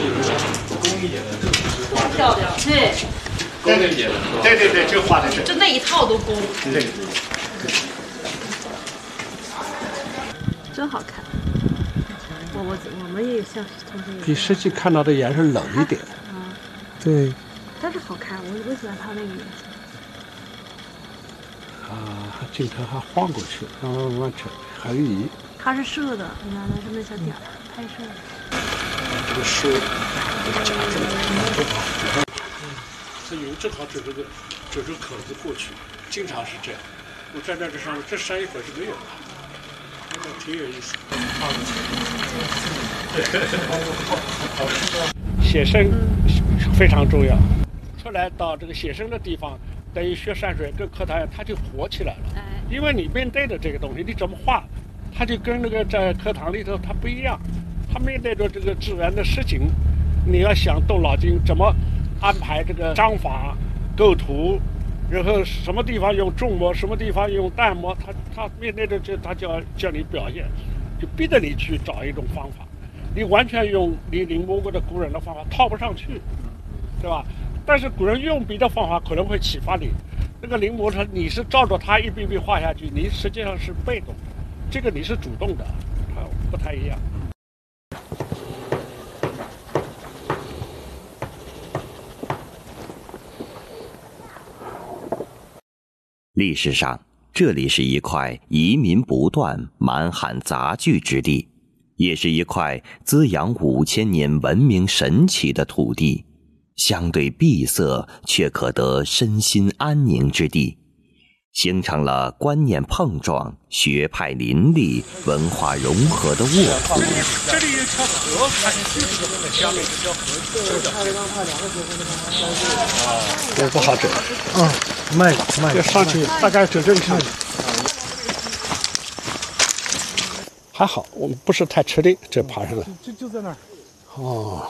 漂亮，对。 对，这画的是。 就那一套都工。 对。 真好看。我们也像同学。 比实际看到的颜色冷一点。 啊。 对。 但是好看，我喜欢它那个颜色。 镜头还晃过去，慢慢扯，横移。 它是射的，你看它是那小点儿拍摄的。 这个树，夹住了。这云正好走这个口子过去，经常是这样。我站在这上面，这山一会儿是没有的，挺有意思。写生非常重要，出来到这个写生的地方。等于学山水跟课堂它就活起来了，因为你面对的这个东西，你怎么画，它就跟那个在课堂里头它不一样。它面对着这个自然的事情，你要想动脑筋怎么安排这个章法、构图，然后什么地方用重墨，什么地方用淡墨，它面对着这，它叫你表现，就逼着你去找一种方法。你完全用你临摹过的古人的方法套不上去，对吧？但是古人用笔的方法可能会启发你，那个临摹它你是照着它一笔笔画下去，你实际上是被动的，这个你是主动的，它不太一样。 历史上，这里是一块移民不断、满含杂聚之地，也是一块滋养5000年文明神奇的土地。相对闭塞却可得身心安宁之地，形成了观念碰撞、学派林立、文化融合的卧铺。 这里有条河，下面这条河这不好走。 慢， 要上去大概走这一下。还好，我们不是太吃力，这爬上来。 就在那儿。 哦。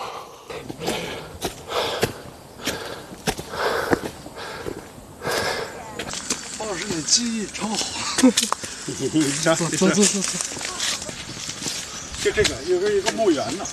老师，你记忆超好。 走。就这个有一个墓园呢。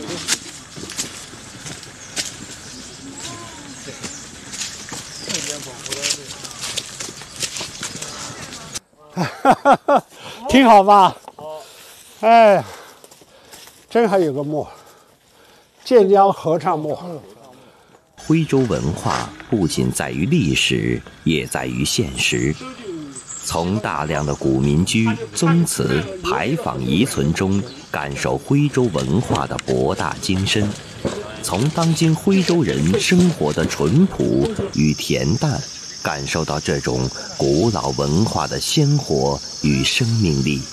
挺好吧？哎，真还有个墓，建江合唱墓。 徽州文化不仅在于历史，也在于现实。从大量的古民居、宗祠、牌坊遗存中，感受徽州文化的博大精深；从当今徽州人生活的淳朴与恬淡，感受到这种古老文化的鲜活与生命力。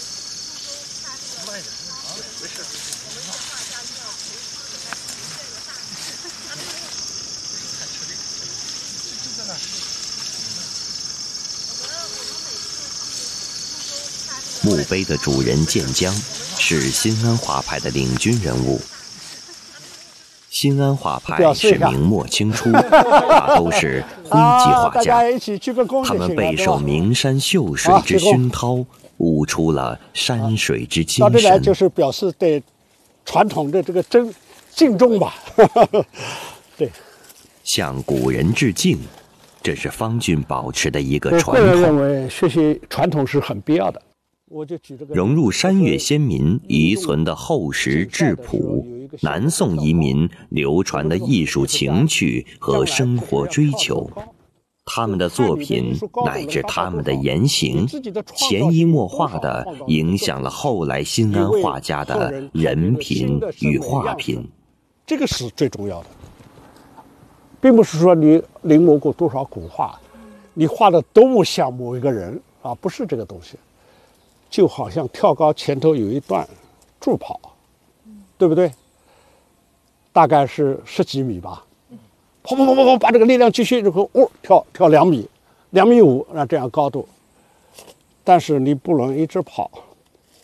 墓碑的主人建江是新安画派的领军人物。新安画派是明末清初，大都是徽籍画家，他们备受名山秀水之熏陶，悟出了山水之精神。 到这来就是表示对传统的这个敬重吧。对， 向古人致敬，这是方俊保持的一个传统。 个人认为学习传统是很必要的。我就举这个融入山岳先民遗存的厚实质朴，南宋移民流传的艺术情趣和生活追求，他们的作品乃至他们的言行，潜移默化地影响了后来新安画家的人品与画品。 这个是最重要的，并不是说你临摹过多少古画，你画的多么像某一个人啊，不是这个东西。就好像跳高前头有一段助跑，对不对？大概是10几米吧，跑，把这个力量继续，然后跳2米，2.5米，那这样高度。但是你不能一直跑，